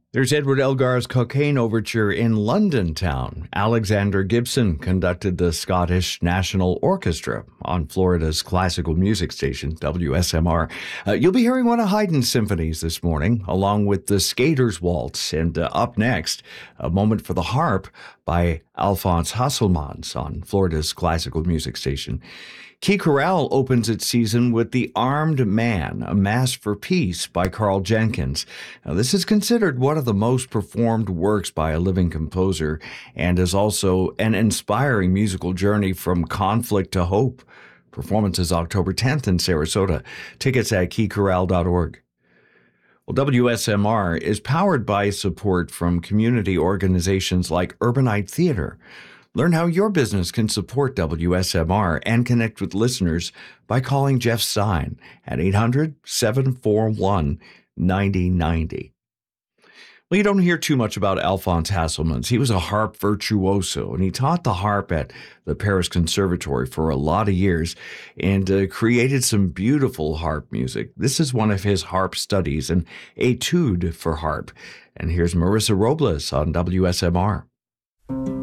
There's Edward Elgar's Cocaine Overture in London Town. Alexander Gibson conducted the Scottish National Orchestra on Florida's classical music station, WSMR. You'll be hearing one of Haydn's symphonies this morning, along with the Skater's Waltz. And up next, a moment for the harp by Alphonse Hasselmans on Florida's classical music station. Key Chorale opens its season with The Armed Man, a Mass for Peace by Carl Jenkins. Now, this is considered one of the most performed works by a living composer and is also an inspiring musical journey from conflict to hope. Performance is October 10th in Sarasota. Tickets at keychorale.org. Well, WSMR is powered by support from community organizations like Urbanite Theater. Learn how your business can support WSMR and connect with listeners by calling Jeff Stein at 800-741-9090. Well, you don't hear too much about Alphonse Hasselmans. He was a harp virtuoso, and he taught the harp at the Paris Conservatory for a lot of years and created some beautiful harp music. This is one of his harp studies, an etude for harp. And here's Marissa Robles on WSMR.